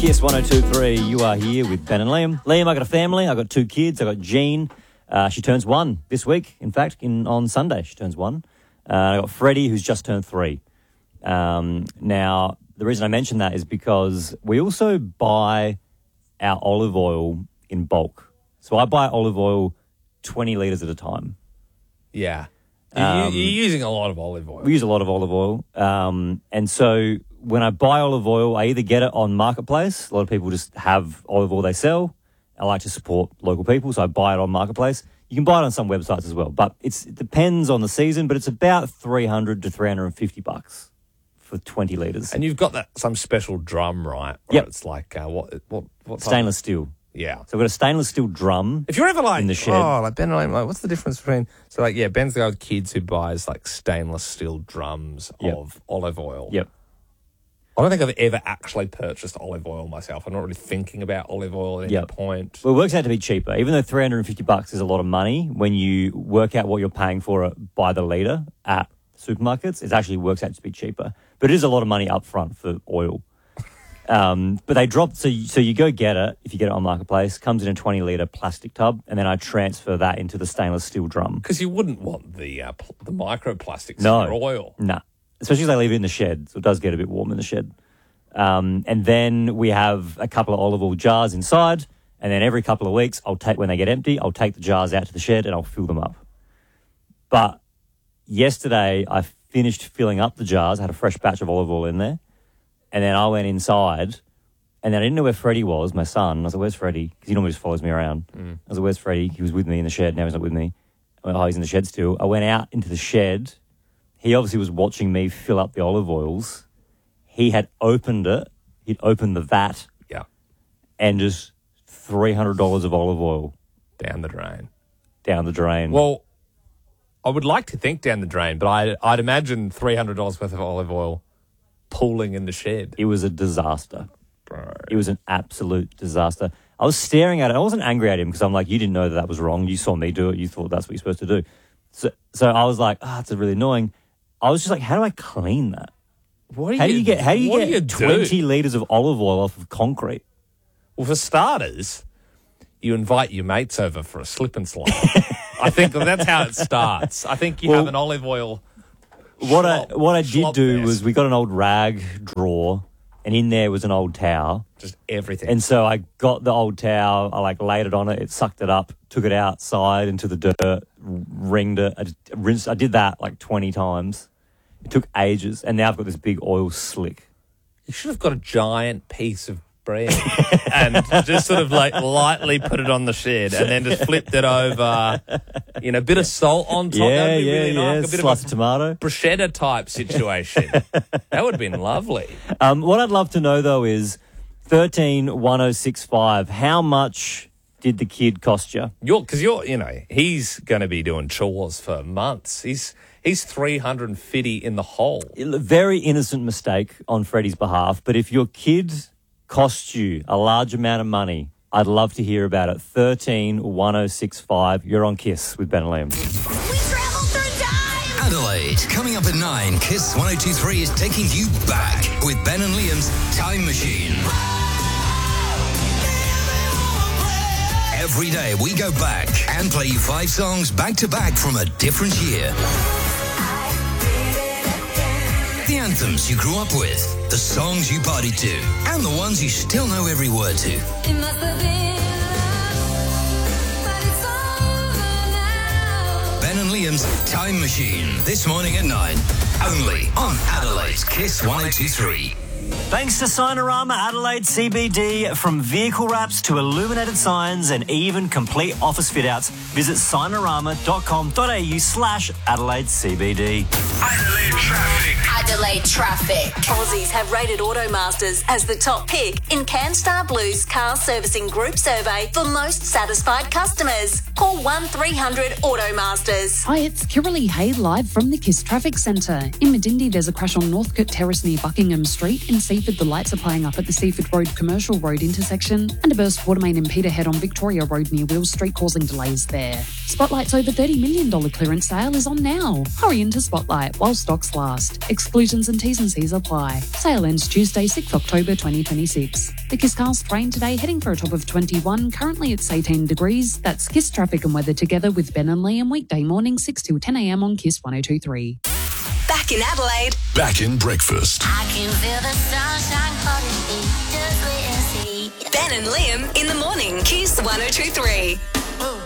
Kiss 102.3, you are here with Ben and Liam. Liam, I got a family. I got 2 kids. I got Jean. She turns 1 this week. In fact, on Sunday she turns 1. I got Freddie, who's just turned 3. Now, the reason I mention that is because we also buy our olive oil in bulk. So I buy olive oil 20 litres at a time. Yeah. You're using a lot of olive oil. We use a lot of olive oil. And so when I buy olive oil, I either get it on Marketplace. A lot of people just have olive oil they sell. I like to support local people, so I buy it on Marketplace. You can buy it on some websites as well, but it depends on the season, but it's about $300 to $350 for 20 litres. And you've got some special drum, right? Yep. It's like, what Stainless steel. Yeah. So I've got a stainless steel drum. If you're ever like, in the shed. Oh, like Ben and I, like, what's the difference between, so like, yeah, Ben's the guy with kids who buys like stainless steel drums of olive oil. Yep. I don't think I've ever actually purchased olive oil myself. I'm not really thinking about olive oil at any point. Well, it works out to be cheaper. Even though $350 is a lot of money, when you work out what you're paying for it by the litre at supermarkets, it actually works out to be cheaper. But it is a lot of money up front for oil. But they drop, so you go get it, if you get it on Marketplace, comes in a 20-litre plastic tub, and then I transfer that into the stainless steel drum. Because you wouldn't want the microplastics in your oil. No. Especially if they leave it in the shed, so it does get a bit warm in the shed. And then we have a couple of olive oil jars inside, and then every couple of weeks, when they get empty, I'll take the jars out to the shed and I'll fill them up. But yesterday, I finished filling up the jars, I had a fresh batch of olive oil in there, and then I went inside, and then I didn't know where Freddie was, my son. I was like, where's Freddie? Because he normally just follows me around. I was like, where's Freddie? He was with me in the shed, now he's not with me. I went, oh, he's in the shed still. I went out into the shed. He obviously was watching me fill up the olive oils. He had opened it. He'd opened the vat. Yeah. And just $300 of olive oil. Down the drain. Down the drain. Well, I would like to think down the drain, but I'd imagine $300 worth of olive oil pooling in the shed. It was a disaster. Bro. It was an absolute disaster. I was staring at it. I wasn't angry at him because I'm like, you didn't know that was wrong. You saw me do it. You thought that's what you're supposed to do. So I was like, it's really annoying. I was just like, how do I clean that? How do you get 20 litres of olive oil off of concrete? Well, for starters, you invite your mates over for a slip and slide. I think that's how it starts. I think you have an olive oil. What I did do was we got an old rag drawer, and in there was an old towel. Just everything. And so I got the old towel, I laid it on it, it sucked it up, took it outside into the dirt, wringed it. I did that 20 times. It took ages, and now I've got this big oil slick. You should have got a giant piece of bread and just sort of lightly put it on the shed and then just flipped it over, a bit of salt on top. That'd be really nice. A bit slice of of tomato. Bruschetta type situation. That would have been lovely. What I'd love to know, though, is 131065. How much did the kid cost you? Because he's going to be doing chores for months. He's 350 in the hole. A very innocent mistake on Freddie's behalf, but if your kid costs you a large amount of money, I'd love to hear about it. 131065. You're on Kiss with Ben and Liam. We travel through time! Adelaide, coming up at 9, Kiss 102.3 is taking you back with Ben and Liam's Time Machine. Every day we go back and play you 5 songs back to back from a different year. The anthems you grew up with, the songs you partied to, and the ones you still know every word to. It must have been love, but it's over now. Ben and Liam's Time Machine, this morning at 9, only on Adelaide's Kiss 102.3. Thanks to Signarama Adelaide CBD. From vehicle wraps to illuminated signs and even complete office fit-outs, visit signarama.com.au/Adelaide CBD. Adelaide traffic. Adelaide traffic. Aussies have rated Automasters as the top pick in CanStar Blue's car servicing group survey for most satisfied customers. Call 1300 Automasters. Hi, it's Kirralie Hay live from the KISS Traffic Centre. In Medindie, there's a crash on Northcote Terrace near Buckingham Street. In Seaford, the lights are playing up at the Seaford Road Commercial Road intersection, and a burst water main in Peterhead on Victoria Road near Wheels Street causing delays there. Spotlight's over $30 million clearance sale is on now. Hurry into Spotlight while stocks last. Exclusions and T's and C's apply. Sale ends Tuesday, 6th October 2026. The Kiss Cast rain today, heading for a top of 21. Currently it's 18 degrees. That's Kiss traffic and weather together with Ben and Liam, weekday morning 6 till 10 a.m. on Kiss 102.3. Back in Adelaide. Back in breakfast. I can feel the sunshine calling me. Just wait and see. Ben and Liam in the morning. Kiss 102.3.